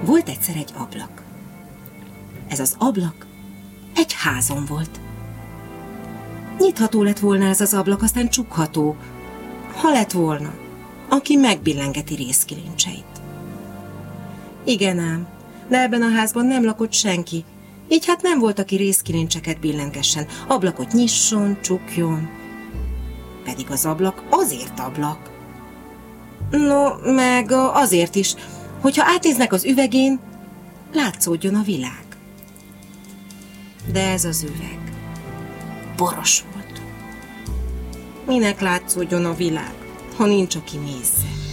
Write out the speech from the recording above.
Volt egyszer egy ablak. Ez az ablak egy házon volt. Nyitható lett volna ez az ablak, aztán csukható, ha lett volna, aki megbillengeti részkilincseit. Igen ám, de ebben a házban nem lakott senki, így hát nem volt, aki részkilincseket billengessen, ablakot nyisson, csukjon. Pedig az ablak azért ablak. No, meg azért is, hogyha átnéznek az üvegén, látszódjon a világ. De ez az üveg boros volt. Minek látszódjon a világ, ha nincs, aki nézze?